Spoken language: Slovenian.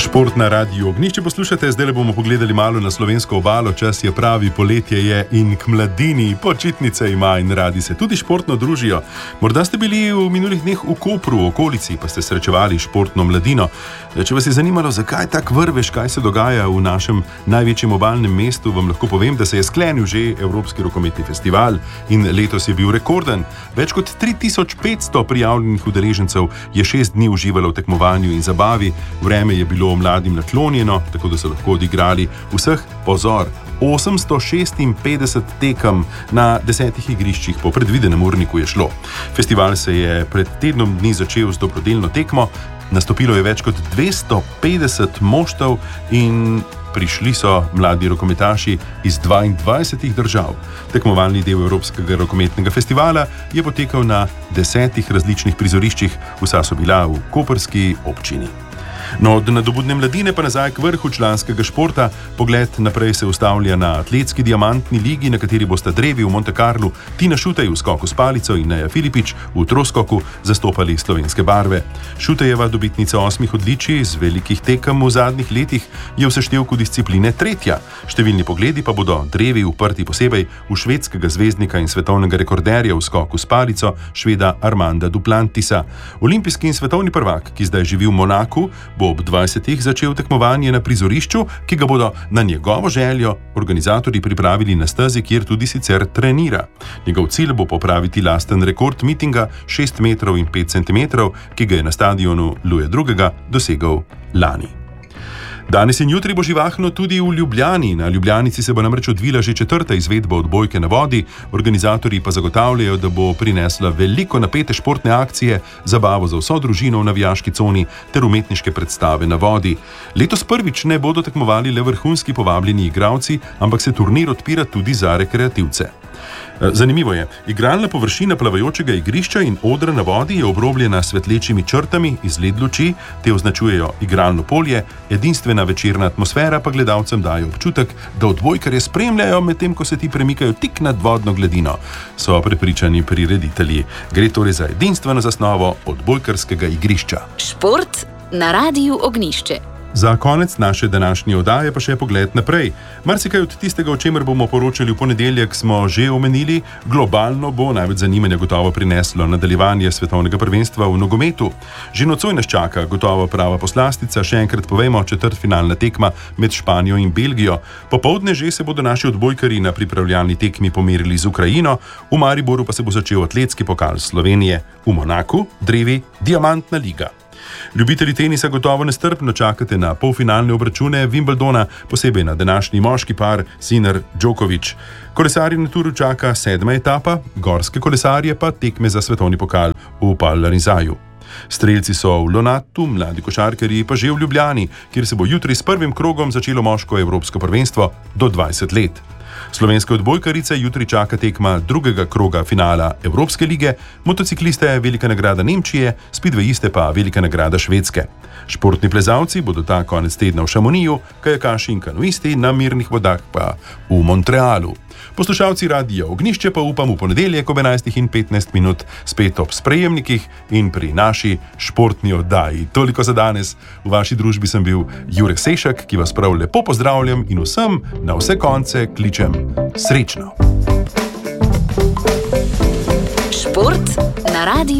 Šport na Radiu Ognjišče poslušate, zdaj bomo pogledali malo na slovensko obalo, čas je pravi, poletje je in k mladini, počitnice ima in radi se tudi športno družijo. Morda ste bili v minulih dneh v Kopru, v okolici, pa ste srečevali športno mladino. Če vas je zanimalo, zakaj tak vrvež, kaj se dogaja v našem največjem obalnem mestu, vam lahko povem, da se je sklenil že Evropski rokometni festival in letos je bil rekorden. Več kot 3500 prijavljenih udeležencev je 6 dni uživalo v tekmovanju in zabavi. Vreme je bilo mladim naklonjeno, tako da so lahko odigrali vseh, pozor, 856 tekem na 10 igriščih po predvidenem urniku je šlo. Festival se je pred tednom dni začel z dobrodelno tekmo, nastopilo je več kot 250 moštev in prišli so mladi rokometaši iz 22 držav. Tekmovalni del Evropskega rokometnega festivala je potekal na 10 različnih prizoriščih, vsa so bila v koprski občini. No, od nadobudne mladine pa nazaj k vrhu članskega športa. Pogled naprej se ustavlja na atletski diamantni ligi, na kateri bosta drevi v Monte Carlu Tina Šutej v skoku s palico in Neja Filipič v troskoku zastopali slovenske barve. Šutejeva, dobitnica 8 odličij z velikih tekem v zadnjih letih, je v seštevku discipline 3. Številni pogledi pa bodo drevi uprti posebej v švedskega zvezdnika in svetovnega rekorderja v skoku s palico, Šveda Armanda Duplantisa. Olimpijski in svetovni prvak, ki zdaj živi v Monaku, bo ob 20 začel tekmovanje na prizorišču, ki ga bodo na njegovo željo organizatorji pripravili na stezi, kjer tudi sicer trenira. Njegov cilj bo popraviti lasten rekord mitinga 6 metrov in 5 centimetrov, ki ga je na stadionu Luja II. Dosegel lani. Danes in jutri bo živahno tudi v Ljubljani. Na Ljubljanici se bo namreč odvila že 4. izvedba odbojke na vodi. Organizatorji pa zagotavljajo, da bo prinesla veliko napete športne akcije, zabavo za vso družino v navijaški coni ter umetniške predstave na vodi. Letos prvič ne bodo tekmovali le vrhunski povabljeni igralci, ampak se turnir odpira tudi za rekreativce. Zanimivo je, igralna površina plavajočega igrišča in odra na vodi je obrobljena s svetlečimi črtami iz LED luči, te označujejo igralno polje, edinstvena večerna atmosfera pa gledalcem daje občutek, da odbojkarje spremljajo, medtem ko se ti premikajo tik nad vodno gladino, so prepričani prireditelji. Gre torej za edinstveno zasnovo odbojkarskega igrišča. Šport na Radiu Ognjišče. Za konec naše današnje oddaje pa še pogled naprej. Marsikaj od tistega, o čemer bomo poročali v ponedeljek, smo že omenili. Globalno bo največ zanimanja gotovo prineslo nadaljevanje svetovnega prvenstva v nogometu. Že nocoj nas čaka gotovo prava poslastica, še enkrat povemo, četrtfinalna tekma med Španijo in Belgijo. Popoldne že se bodo naši odbojkarji na pripravljalni tekmi pomerili z Ukrajino, v Mariboru pa se bo začel atletski pokal Slovenije, v Monaku drevi diamantna liga. Ljubitelji tenisa gotovo nestrpno čakate na polfinalne obračune Wimbledona, posebej na današnji moški par Sinner Djokovic. Kolesarje na turu čaka 7. etapa, gorske kolesarje pa tekme za svetovni pokal v Pal-Larizaju. Strelci so v Lonatu, mladi košarkarji pa že v Ljubljani, kjer se bo jutri s prvim krogom začelo moško evropsko prvenstvo do 20 let. Slovenske odbojkarice jutri čaka tekma 2. kroga finala Evropske lige, motocikliste Velika nagrada Nemčije, spidvejiste pa Velika nagrada Švedske. Športni plezalci bodo ta konec tedna v Šamoniju, kajakaši in kanuisti na mirnih vodah pa v Montrealu. Poslušalci Radia Ognjišče pa upam v ponedeljek ob 11:15 spet ob sprejemnikih in pri naši športni oddaji. Toliko za danes. V vaši družbi sem bil Jure Sešak, ki vas prav lepo pozdravljam in vsem na vse konce kličem srečno. Šport na Radiu